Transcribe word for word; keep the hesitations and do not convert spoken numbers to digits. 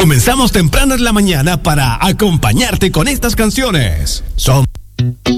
Comenzamos temprano en la mañana para acompañarte con estas canciones. Son